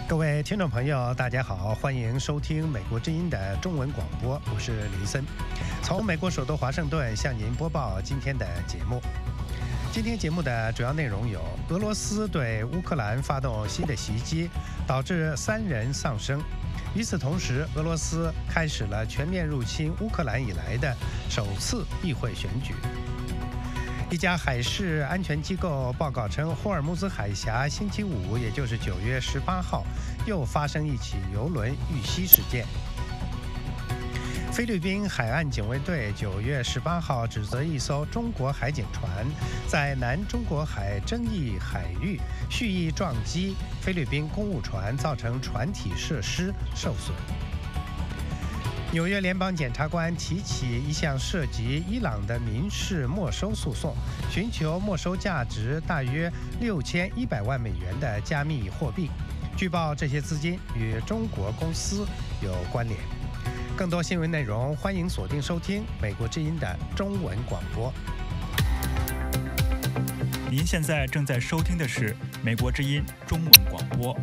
各位听众朋友，大家好，欢迎收听美国之音的中文广播，我是林森，从美国首都华盛顿向您播报今天的节目。今天节目的主要内容有：俄罗斯对乌克兰发动新的袭击，导致3人丧生。与此同时，俄罗斯开始了全面入侵乌克兰以来的首次议会选举。一家海事安全机构报告称，霍尔木兹海峡星期五，也就是9月18号，又发生一起油轮遇袭事件。菲律宾海岸警卫队9月18号指责一艘中国海警船在南中国海争议海域蓄意撞击菲律宾公务船，造成船体设施受损。纽约联邦检察官提起一项涉及伊朗的民事没收诉讼，寻求没收价值大约6100万美元的加密货币。据报，这些资金与中国公司有关联。更多新闻内容，欢迎锁定收听美国之音的中文广播。 您现在正在收听的是美国之音中文广播。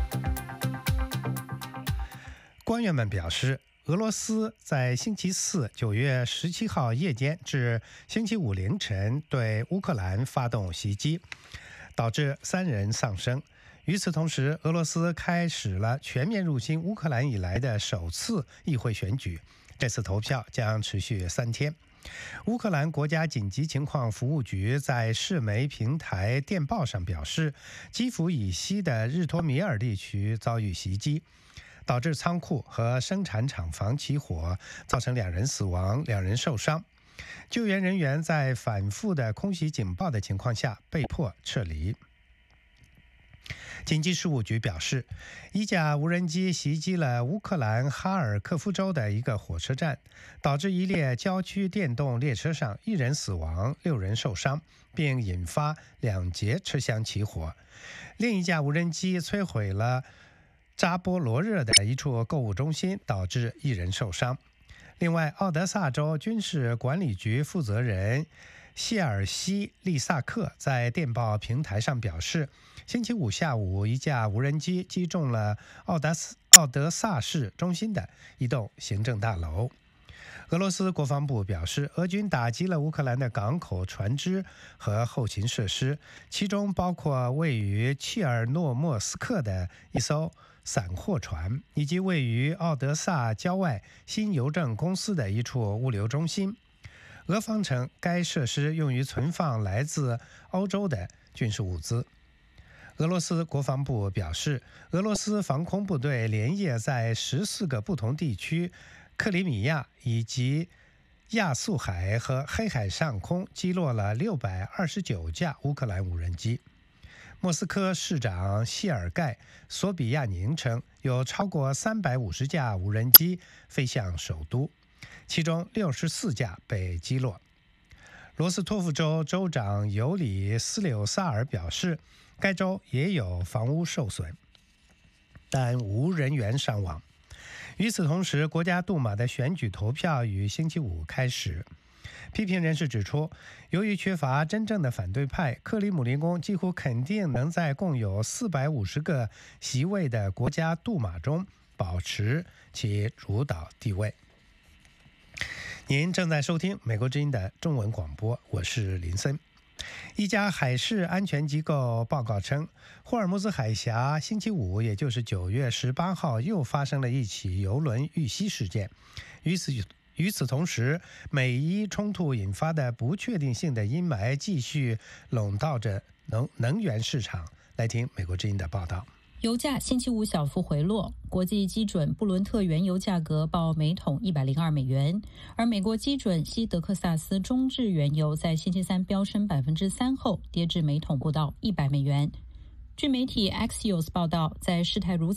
官员们表示，俄罗斯在星期四9月17号夜间至星期五凌晨对乌克兰发动袭击，导致3人丧生。与此同时，俄罗斯开始了全面入侵乌克兰以来的首次议会选举，这次投票将持续3天。乌克兰国家紧急情况服务局在社媒平台电报上表示，基辅以西的日托米尔地区遭遇袭击，导致仓库和生产厂房起火，造成2人死亡，2人受伤。救援人员在反复的空袭警报的情况下被迫撤离。紧急事务局表示，一架无人机袭击了乌克兰哈尔科夫州的一个火车站，导致一列郊区电动列车上1人死亡，6人受伤，并引发2节车厢起火。另一架无人机摧毁了扎波罗热的一处购物中心，导致1人受伤。另外，奥德萨州军事管理局负责人谢尔西利萨克在电报平台上表示，星期五下午，一架无人机击中了奥德萨市中心的一栋行政大楼。俄罗斯国防部表示，俄军打击了乌克兰的港口、船只和后勤设施，其中包括位于切尔诺莫斯克的一艘散货船，以及位于奥德萨郊外新邮政公司的一处物流中心。俄方称，该设施用于存放来自欧洲的军事物资。俄罗斯国防部表示，俄罗斯防空部队连夜在14个不同地区、克里米亚以及亚速海和黑海上空击落了629架乌克兰无人机。莫斯科市长谢尔盖·索比亚宁称，有超过350架无人机飞向首都，其中64架被击落。罗斯托夫州州长尤里斯柳萨尔表示，该州也有房屋受损，但无人员伤亡。与此同时，国家杜马的选举投票于星期五开始。批评人士指出，由于缺乏真正的反对派，克里姆林宫几乎肯定能在共有450个席位的国家杜马中保持其主导地位。您正在收听美国之音的中文广播，我是林森。一家海事安全机构报告称，霍尔木兹海峡星期五，也就是9月18号，又发生了一起油轮遇袭事件。与此同时，美伊冲突引发的不确定性的阴霾继续笼罩着能源市场。来听美国之音的报道。 油价星期五小幅回落，国际基准布伦特原油价格报每桶102美元，而美国基准西德克萨斯中质原油在星期三飙升3%后，跌至每桶不到100美元。据媒体 Axios 报道，在事态如此